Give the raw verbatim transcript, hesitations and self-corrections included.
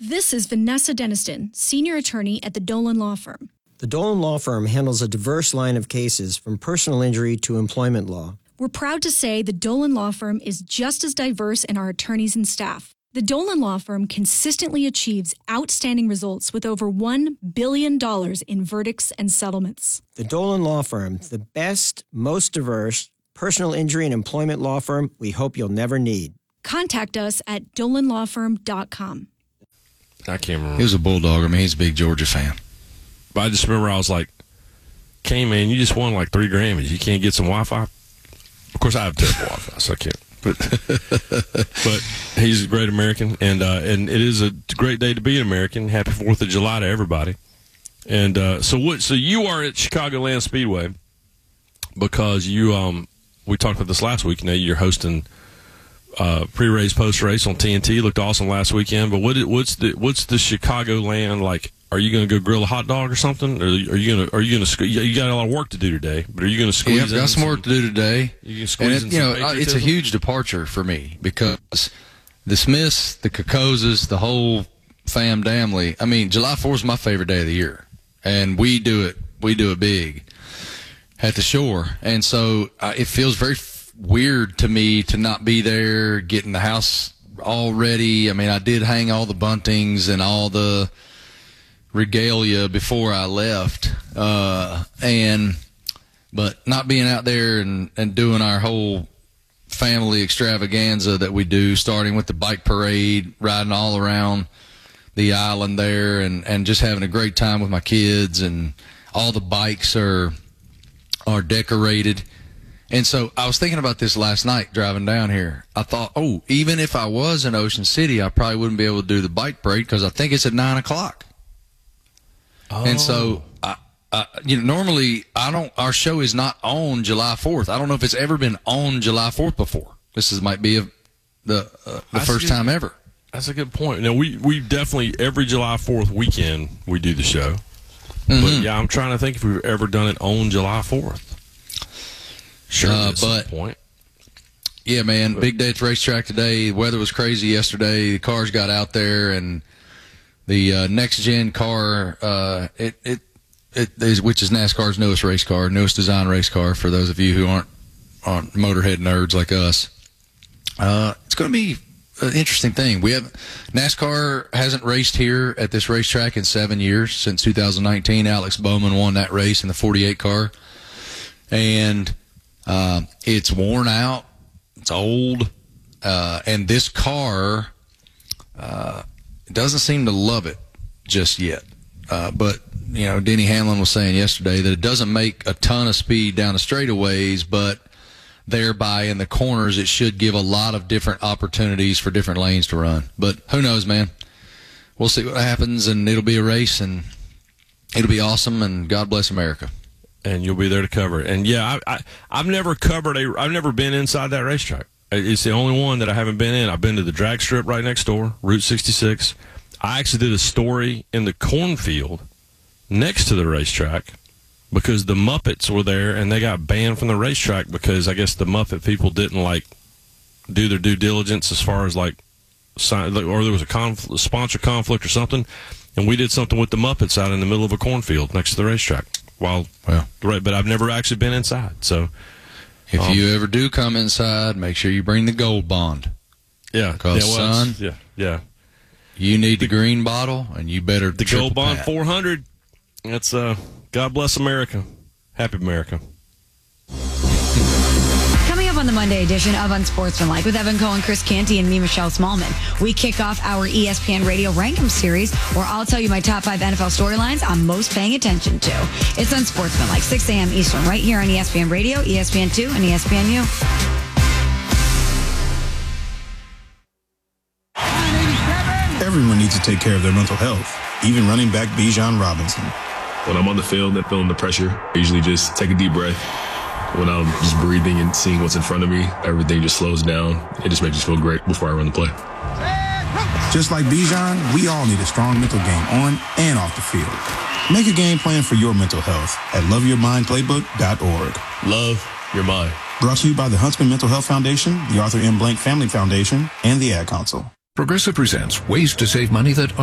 This is Vanessa Deniston, senior attorney at the Dolan Law Firm. The Dolan Law Firm handles a diverse line of cases from personal injury to employment law. We're proud to say the Dolan Law Firm is just as diverse in our attorneys and staff. The Dolan Law Firm consistently achieves outstanding results with over one billion dollars in verdicts and settlements. The Dolan Law Firm, the best, most diverse personal injury and employment law firm we hope you'll never need. Contact us at dolan law firm dot com. I can't remember. He was a Bulldog. I mean, he's a big Georgia fan. But I just remember I was like, Kane, man, you just won like three Grammys. You can't get some Wi-Fi? Of course, I have terrible Wi-Fi, so I can't. But but he's a great American, and uh, and it is a great day to be an American. Happy fourth of July to everybody. And uh, so what? So you are at Chicagoland Speedway because you um we talked about this last week. You know, you're hosting uh, pre-race, post-race on T N T. Looked awesome last weekend. But what what's the what's the Chicagoland like? Are you going to go grill a hot dog or something? Or are you going to? Are you going to? You got a lot of work to do today, but are you going to squeeze? Yeah, I've got some work to do today. You can squeeze and in it, you some know, patriotism? It's a huge departure for me because the Smiths, the Cocozas, the whole fam damly. I mean, July fourth is my favorite day of the year, and we do it. We do it big at the shore, and so uh, it feels very f- weird to me to not be there, getting the house all ready. I mean, I did hang all the buntings and all the regalia before I left, uh, and but not being out there and, and doing our whole family extravaganza that we do, starting with the bike parade, riding all around the island there, and, and just having a great time with my kids, and all the bikes are are decorated. And so I was thinking about this last night driving down here. I thought, oh, even if I was in Ocean City, I probably wouldn't be able to do the bike parade because I think it's at nine o'clock. Oh. And so, I, I, you know, normally I don't. Our show is not on July fourth. I don't know if it's ever been on July fourth before. This is might be a, the uh, the that's first good, time ever. That's a good point. Now we we definitely every July fourth weekend we do the show. Mm-hmm. But yeah, I'm trying to think if we've ever done it on July fourth. Sure, uh, at but, some point. Yeah, man, but, big day at the racetrack today. The weather was crazy yesterday. The cars got out there, and the uh, next gen car, uh, it it it is which is NASCAR's newest race car, newest design race car. For those of you who aren't aren't motorhead nerds like us, uh, it's going to be an interesting thing. We have NASCAR hasn't raced here at this racetrack in seven years since two thousand nineteen. Alex Bowman won that race in the forty-eight car, and uh, it's worn out, it's old, uh, and this car uh, doesn't seem to love it just yet. Uh, but you know, Denny Hamlin was saying yesterday that it doesn't make a ton of speed down the straightaways, but thereby in the corners it should give a lot of different opportunities for different lanes to run. But who knows, man? We'll see what happens, and it'll be a race, and it'll be awesome, and God bless America. And you'll be there to cover it. And yeah, I, I I've never covered a I've never been inside that racetrack. It's the only one that I haven't been in. I've been to the drag strip right next door, Route sixty-six. I actually did a story in the cornfield next to the racetrack because the Muppets were there, and they got banned from the racetrack because I guess the Muppet people didn't like do their due diligence as far as like sign, or there was a, conf, a sponsor conflict or something, and we did something with the Muppets out in the middle of a cornfield next to the racetrack. While well, right, but I've never actually been inside. So if um, you ever do come inside, make sure you bring the gold bond. Yeah, because yeah, well, son, yeah, yeah, you need the, the green bottle, and you better the gold bond pat. four hundred. That's uh, God bless America, happy America. Coming up on the Monday edition of Unsportsmanlike with Evan Cohen, Chris Canty, and me, Michelle Smallman, we kick off our E S P N Radio Rankum series, where I'll tell you my top five N F L storylines I'm most paying attention to. It's Unsportsmanlike, six a.m. Eastern, right here on E S P N Radio, E S P N two, and E S P N U. Everyone needs to take care of their mental health, even running back Bijan Robinson. When I'm on the field and feeling the pressure, I usually just take a deep breath. When I'm just breathing and seeing what's in front of me, everything just slows down. It just makes me feel great before I run the play. Just like Bijan, we all need a strong mental game on and off the field. Make a game plan for your mental health at love your mind playbook dot org. Love your mind. Brought to you by the Huntsman Mental Health Foundation, the Arthur M. Blank Family Foundation, and the Ad Council. Progressive presents ways to save money that